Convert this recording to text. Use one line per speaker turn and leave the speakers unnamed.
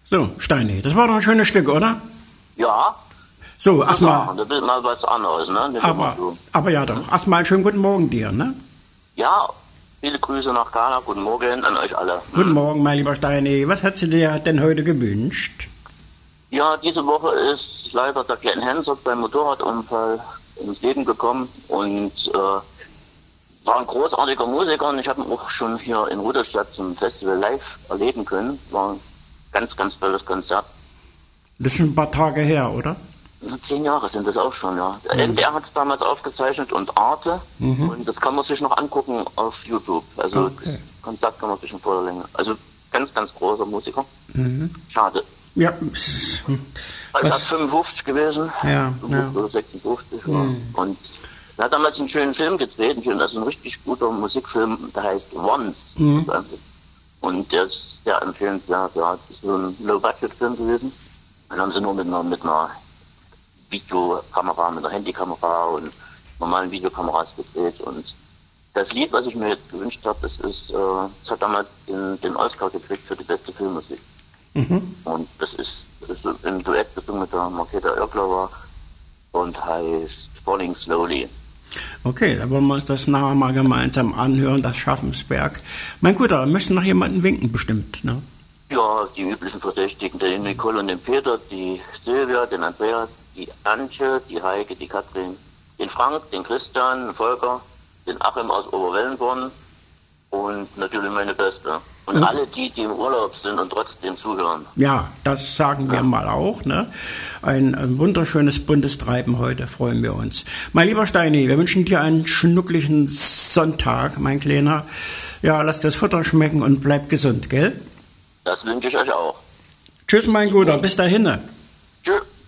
So, Steini, das war doch ein schönes Stück, oder?
Ja,
So,
das
erstmal,
ist mal was anderes, ne? Nicht immer so.
aber ja doch, erstmal einen schönen guten Morgen dir, ne?
Ja, viele Grüße nach Ghana, guten Morgen an euch alle.
Guten Morgen, mein lieber Steini. Was hättest du dir denn heute gewünscht?
Ja, diese Woche ist leider der Glenn Hansard beim Motorradunfall ins Leben gekommen und war ein großartiger Musiker und ich habe ihn auch schon hier in Rudolstadt zum Festival live erleben können. War ein ganz, ganz tolles Konzert.
Das ist schon ein paar Tage her, oder?
10 Jahre sind das auch schon, ja. Der NDR hat es damals aufgezeichnet und Arte und das kann man sich noch angucken auf YouTube. Also
Okay.
das Konzert kann man sich in voller Länge. Also ganz, ganz großer Musiker. Schade.
Ja,
Also
Was?
das ist 55 gewesen,
Ja,
55
ja.
oder 56. Ja. Und er hat damals einen schönen Film gedreht, das ist ein richtig guter Musikfilm, der heißt Once. Und der ist sehr empfehlenswert. Ja, das ist so ein Low-Budget-Film gewesen. Dann haben sie nur mit einer Videokamera, mit einer Handykamera und normalen Videokameras gedreht. Und das Lied, was ich mir jetzt gewünscht habe, das hat damals den Oscar gekriegt für die beste Filmmusik. Und das ist so ein Duett gesungen mit der Marketa Irglauer und heißt Falling Slowly.
Okay, da wollen wir uns das nachher mal gemeinsam anhören, das Schaffensberg. Mein Guter, möchtest du noch jemanden winken bestimmt, ne?
Ja, die üblichen Verdächtigen, den Nicole und den Peter, die Silvia, den Andreas, die Antje, die Heike, die Katrin, den Frank, den Christian, den Volker, den Achim aus Oberwellenborn und natürlich meine Beste. Und alle die im Urlaub sind und trotzdem zuhören.
Ja, das sagen wir mal auch, ne? Ein wunderschönes buntes Treiben heute, freuen wir uns. Mein lieber Steini, wir wünschen dir einen schnucklichen Sonntag, mein Kleiner. Ja, lass das Futter schmecken und bleib gesund, gell?
Das wünsche ich euch auch.
Tschüss, mein Guter, bis dahin.
Tschüss.